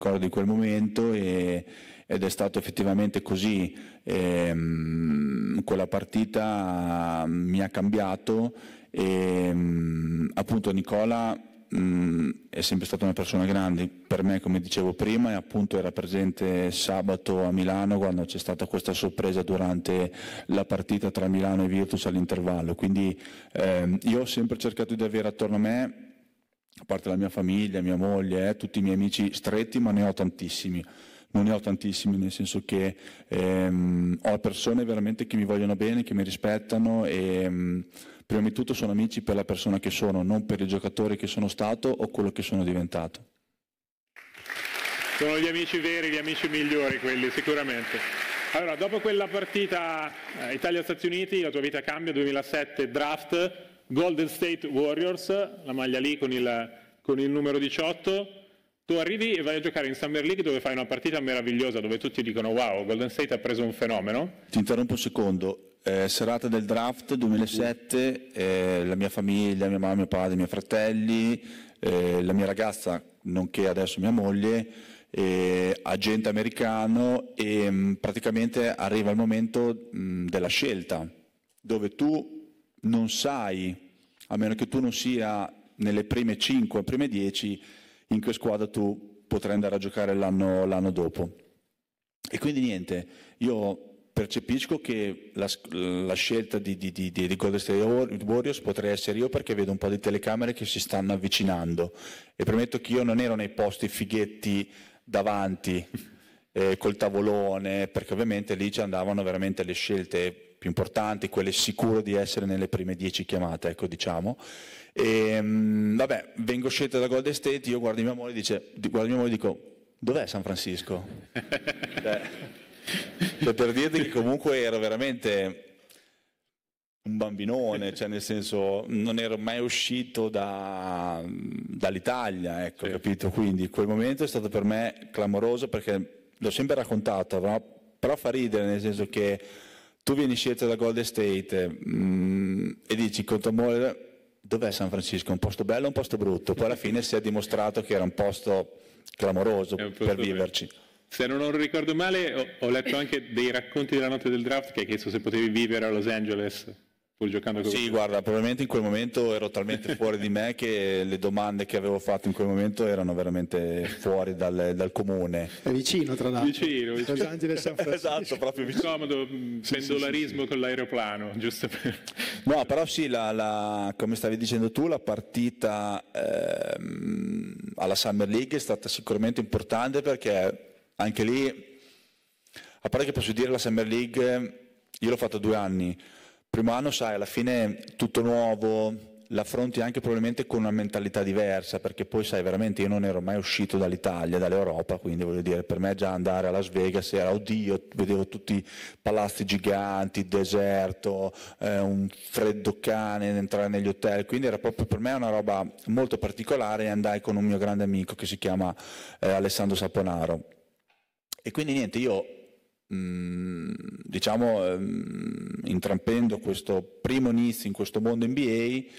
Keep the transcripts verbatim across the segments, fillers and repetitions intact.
ricordo di quel momento e, ed è stato effettivamente così. Ehm, quella partita mi ha cambiato e appunto Nicola mh, è sempre stata una persona grande per me, come dicevo prima, e appunto era presente sabato a Milano quando c'è stata questa sorpresa durante la partita tra Milano e Virtus all'intervallo, quindi ehm, io ho sempre cercato di avere attorno a me, a parte la mia famiglia, mia moglie, eh, tutti i miei amici stretti, ma ne ho tantissimi. Non ne ho tantissimi, nel senso che ehm, ho persone veramente che mi vogliono bene, che mi rispettano e ehm, prima di tutto sono amici per la persona che sono, non per il giocatore che sono stato o quello che sono diventato. Sono gli amici veri, gli amici migliori quelli, sicuramente. Allora, dopo quella partita eh, Italia-Stati Uniti, la tua vita cambia, duemilasette draft, Golden State Warriors, la maglia lì con il, con il numero diciotto. Tu arrivi e vai a giocare in Summer League dove fai una partita meravigliosa, dove tutti dicono wow, Golden State ha preso un fenomeno. Ti interrompo un secondo, eh, serata del draft duemilasette, eh, la mia famiglia, mia mamma, mio padre, i miei fratelli, eh, la mia ragazza, nonché adesso mia moglie, eh, agente americano e mh, praticamente arriva il momento mh, della scelta, dove tu non sai, a meno che tu non sia nelle prime cinque, prime dieci, in che squadra tu potrai andare a giocare l'anno, l'anno dopo. E quindi niente, io percepisco che la, la scelta di, di, di, di Golden State Warriors potrei essere io, perché vedo un po' di telecamere che si stanno avvicinando e premetto che io non ero nei posti fighetti davanti eh, col tavolone, perché ovviamente lì ci andavano veramente le scelte più importanti, quelle sicuro di essere nelle prime dieci chiamate, ecco, diciamo. E mh, vabbè, vengo scelto da Golden State, io guardo mia moglie e dice, guardo mia moglie e dico, dov'è San Francisco? cioè, cioè, per dirti che comunque ero veramente un bambinone, cioè nel senso non ero mai uscito da, dall'Italia, ecco, sì. Capito? Quindi quel momento è stato per me clamoroso, perché l'ho sempre raccontato, no? Però fa ridere, nel senso che tu vieni scelto da Golden State mh, e dici con tua moglie, dov'è San Francisco? Un posto bello o un posto brutto? Poi alla fine si è dimostrato che era un posto clamoroso un per viverci. Bello. Se non ricordo male, ho, ho letto anche dei racconti della notte del draft che hai chiesto se potevi vivere a Los Angeles pur giocando con Sì, guarda, probabilmente in quel momento ero talmente fuori di me che le domande che avevo fatto in quel momento erano veramente fuori dal, dal comune. È vicino, tra l'altro. Vicino, vicino. Los Angeles, San Francisco. Esatto, proprio vicino. Comodo, sì, pendolarismo sì, sì, con l'aeroplano, giusto per... No, però sì, la, la, come stavi dicendo tu, la partita ehm, alla Summer League è stata sicuramente importante, perché anche lì, a parte che posso dire la Summer League, io l'ho fatta due anni. Primo anno, sai, alla fine tutto nuovo, l'affronti anche probabilmente con una mentalità diversa, perché poi, sai, veramente io non ero mai uscito dall'Italia, dall'Europa, quindi voglio dire, per me già andare a Las Vegas era, oddio, vedevo tutti i palazzi giganti, deserto, eh, un freddo cane, entrare negli hotel, quindi era proprio per me una roba molto particolare, e andai con un mio grande amico che si chiama eh, Alessandro Saponaro. E quindi niente, io mh, diciamo mh, intraprendo questo primo inizio in questo mondo N B A,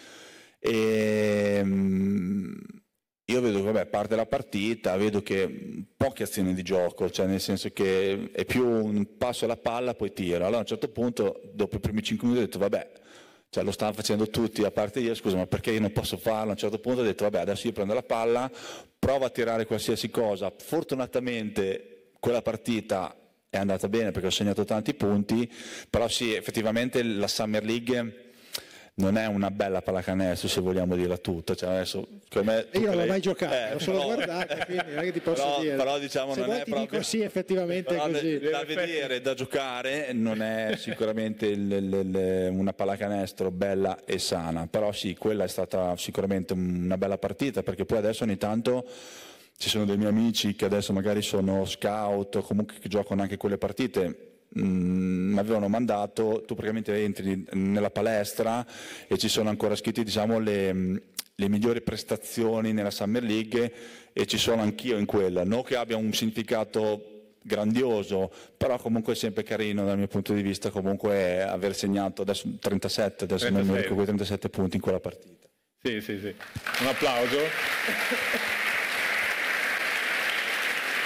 e mh, io vedo, vabbè, parte la partita, vedo che poche azioni di gioco, cioè nel senso che è più un passo alla palla poi tira. Allora a un certo punto, dopo i primi cinque minuti ho detto vabbè, cioè lo stanno facendo tutti, a parte io, scusa, ma perché io non posso farlo? A un certo punto ho detto vabbè, adesso io prendo la palla, provo a tirare qualsiasi cosa. Fortunatamente quella partita è andata bene perché ho segnato tanti punti, però sì, effettivamente la Summer League non è una bella pallacanestro, se vogliamo dirla tutta. Cioè adesso, me, io non l'ho mai giocato, eh, l'ho solo però, guardato, quindi non è che ti posso però, dire. però diciamo se non vuoi è ti proprio, dico sì, effettivamente è così. Da, da vedere, da giocare non è sicuramente il, il, il, una pallacanestro bella e sana, però sì, quella è stata sicuramente una bella partita, perché poi adesso ogni tanto ci sono dei miei amici che adesso magari sono scout o comunque che giocano anche quelle partite, mi avevano mandato, tu praticamente entri nella palestra e ci sono ancora scritti, diciamo, le, le migliori prestazioni nella Summer League, e ci sono anch'io in quella, non che abbia un significato grandioso, però comunque è sempre carino dal mio punto di vista comunque aver segnato adesso trentasette, adesso non mi ricordo quei trentasette punti in quella partita. Sì, sì, sì. Un applauso.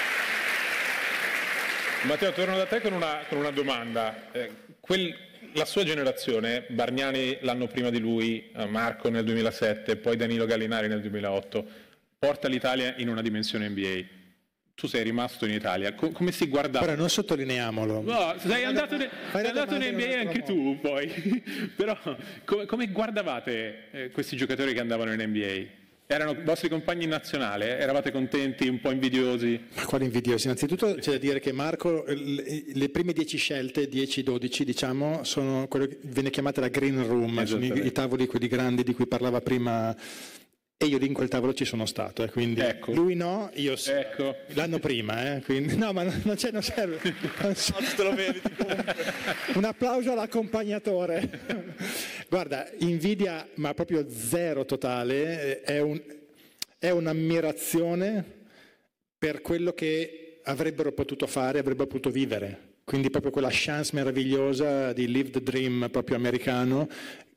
Matteo, torno da te con una, con una domanda. Eh, quel, la sua generazione, Bargnani l'anno prima di lui, Marco nel duemilasette, poi Danilo Gallinari nel duemilaotto, porta l'Italia in una dimensione N B A. Tu sei rimasto in Italia, Co- come si guardava? Però non sottolineiamolo. No, sei andato, ne- sei andato in N B A anche tu poi, però come, come guardavate eh, questi giocatori che andavano in N B A? Erano vostri compagni in nazionale? Eravate contenti, un po' invidiosi? Ma quali invidiosi? Innanzitutto c'è da dire che Marco, le, le prime dieci scelte, dieci dodici diciamo, sono quello che viene chiamata la green room, sono i, i tavoli quelli grandi di cui parlava prima. E io lì in quel tavolo ci sono stato, eh, quindi ecco. Lui no, io sì. Ecco. L'anno prima, eh, quindi no, ma non, non, c'è, non serve. Non serve. te lo meriti comunque. Un applauso all'accompagnatore. Guarda, invidia, ma proprio zero totale, è, un, è un'ammirazione per quello che avrebbero potuto fare, avrebbero potuto vivere. Quindi proprio quella chance meravigliosa di live the dream proprio americano.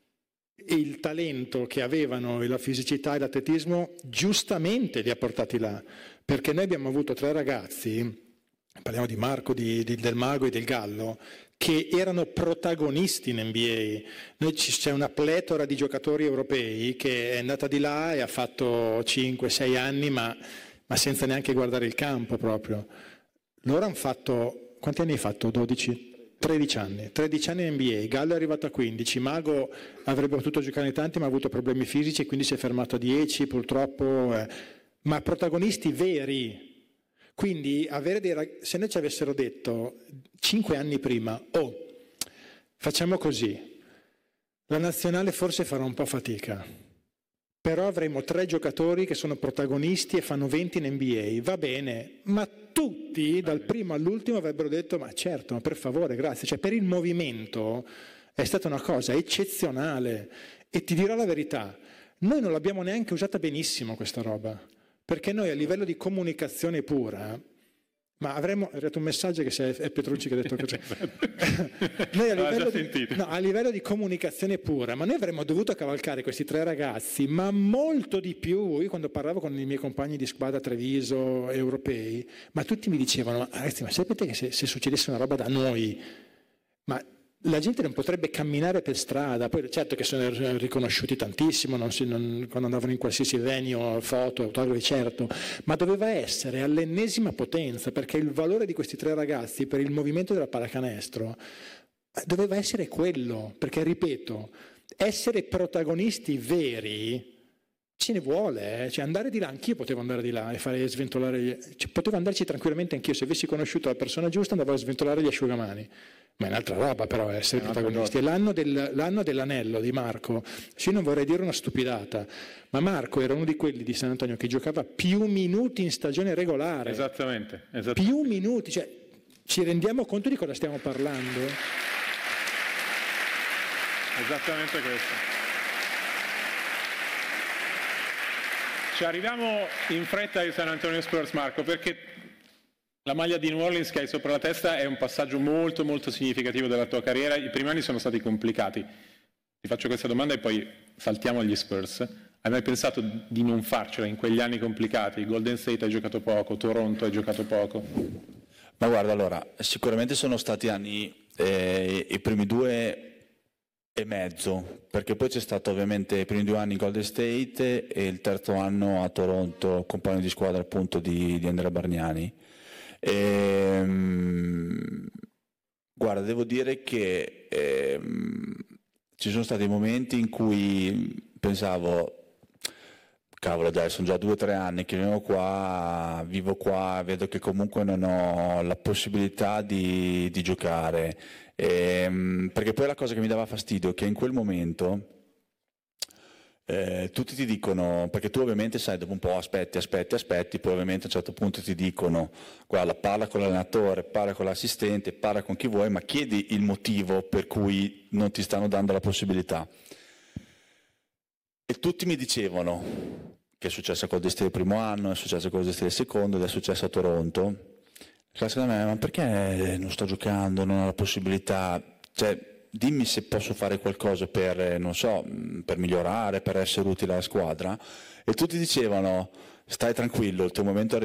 E il talento che avevano e la fisicità e l'atletismo giustamente li ha portati là, perché noi abbiamo avuto tre ragazzi, parliamo di Marco, di, di, del Mago e del Gallo, che erano protagonisti in N B A. Noi ci, c'è una pletora di giocatori europei che è andata di là e ha fatto cinque sei anni, ma, ma senza neanche guardare il campo proprio. Loro hanno fatto, quanti anni hai fatto? dodici? tredici anni, tredici anni in N B A, Gallo è arrivato a quindici, Mago avrebbe potuto giocare in tanti ma ha avuto problemi fisici e quindi si è fermato a dieci purtroppo, eh. ma protagonisti veri. Quindi avere dei rag... se noi ci avessero detto cinque anni prima, oh, facciamo così, la nazionale forse farà un po' fatica, però avremo tre giocatori che sono protagonisti e fanno venti in N B A, va bene, ma tutti dal primo all'ultimo avrebbero detto ma certo, ma per favore, grazie, cioè per il movimento è stata una cosa eccezionale e ti dirò la verità, noi non l'abbiamo neanche usata benissimo questa roba, perché noi a livello di comunicazione pura, ma avremmo, è arrivato un messaggio che è Petrucci che ha detto che c'è. Noi a livello, di, no, a livello di comunicazione pura, ma noi avremmo dovuto cavalcare questi tre ragazzi, ma molto di più. Io quando parlavo con i miei compagni di squadra a Treviso, europei, ma tutti mi dicevano, ragazzi, ma sapete che se, se succedesse una roba da noi, ma la gente non potrebbe camminare per strada, poi certo che sono riconosciuti tantissimo, non si, non, quando andavano in qualsiasi venue, foto, autografi, certo, ma doveva essere all'ennesima potenza, perché il valore di questi tre ragazzi per il movimento della pallacanestro doveva essere quello, perché ripeto, essere protagonisti veri ce ne vuole, eh? Cioè andare di là, anch'io potevo andare di là e fare sventolare, cioè, potevo andarci tranquillamente anch'io, se avessi conosciuto la persona giusta andavo a sventolare gli asciugamani. Ma è un'altra roba però essere protagonisti. È l'anno, del, l'anno dell'anello di Marco, sì, non vorrei dire una stupidata, ma Marco era uno di quelli di San Antonio che giocava più minuti in stagione regolare. Esattamente. esattamente. Più minuti, cioè ci rendiamo conto di cosa stiamo parlando? Esattamente questo. Ci arriviamo in fretta ai San Antonio Spurs, Marco, perché la maglia di New Orleans che hai sopra la testa è un passaggio molto molto significativo della tua carriera. I primi anni sono stati complicati. Ti faccio questa domanda e poi saltiamo agli Spurs. Hai mai pensato di non farcela in quegli anni complicati? Golden State hai giocato poco, Toronto hai giocato poco. Ma guarda, allora, sicuramente sono stati anni, eh, i primi due e mezzo, perché poi c'è stato ovviamente i primi due anni in Golden State e il terzo anno a Toronto, compagno di squadra appunto di, di Andrea Bargnani. Ehm, guarda, devo dire che ehm, ci sono stati momenti in cui pensavo, cavolo dai, sono già due o tre anni che vivo qua, vivo qua, vedo che comunque non ho la possibilità di, di giocare, ehm, perché poi la cosa che mi dava fastidio è che in quel momento Eh, tutti ti dicono, perché tu ovviamente sai dopo un po' aspetti, aspetti, aspetti, poi ovviamente a un certo punto ti dicono guarda, parla con l'allenatore, parla con l'assistente, parla con chi vuoi, ma chiedi il motivo per cui non ti stanno dando la possibilità. E tutti mi dicevano che è successo a Golden State il primo anno, è successo a Golden State il secondo ed è successo a Toronto. Secondo me, ma perché non sto giocando, non ho la possibilità, cioè dimmi se posso fare qualcosa per, non so, per migliorare, per essere utile alla squadra. E tutti dicevano, stai tranquillo, il tuo momento è